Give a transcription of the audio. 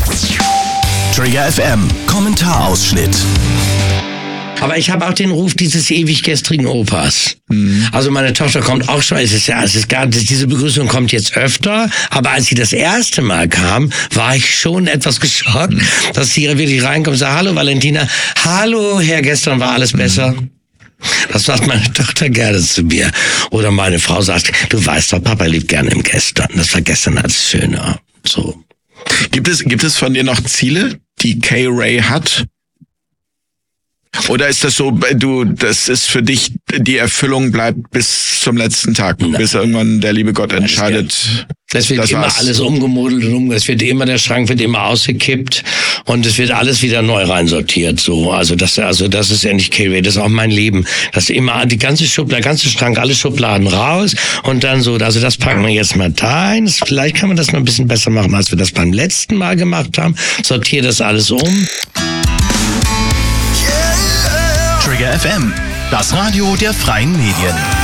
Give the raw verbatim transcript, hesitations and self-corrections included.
Trigger F M, Kommentarausschnitt. Aber ich habe auch den Ruf dieses ewig gestrigen Opas. Mhm. Also meine Tochter kommt auch schon, es ist ja, es ist gar, diese Begrüßung kommt jetzt öfter, aber als sie das erste Mal kam, war ich schon etwas geschockt, mhm. dass sie wirklich reinkommt und sagt, hallo Valentina, hallo Herr, gestern war alles besser. Mhm. Das sagt meine Tochter gerne zu mir. Oder meine Frau sagt, du weißt doch, Papa lebt gerne im Gestern. Das war gestern alles schöner. So. Gibt es, gibt es von dir noch Ziele, die K-Ray hat? Oder ist das so, du, das ist für dich, die Erfüllung bleibt bis zum letzten Tag, Nein. bis irgendwann der liebe Gott entscheidet? Es wird das immer war's. alles umgemodelt und um, es wird immer, der Schrank wird immer ausgekippt und es wird alles wieder neu reinsortiert, so. Also das, also das ist ja nicht K-Ray, das ist auch mein Leben. Das immer, die ganze Schublade, der ganze Schrank, alle Schubladen raus und dann so, also das packen wir jetzt mal da ein. Vielleicht kann man das mal ein bisschen besser machen, als wir das beim letzten Mal gemacht haben. Sortiere das alles um. Trigger F M, das Radio der freien Medien.